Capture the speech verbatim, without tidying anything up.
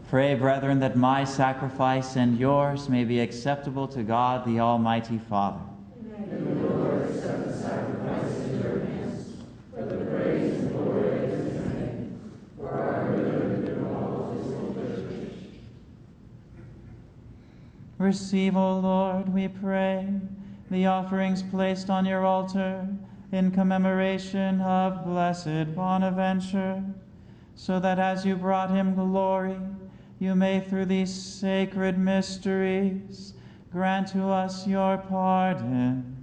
Pray, brethren, that my sacrifice and yours may be acceptable to God, the Almighty Father. May the Lord accept the sacrifice in your hands, for the praise and glory of his name, for our good and all of his holy church. Receive, O Lord, we pray, the offerings placed on your altar in commemoration of blessed Bonaventure, so that as you brought him glory, you may through these sacred mysteries grant to us your pardon.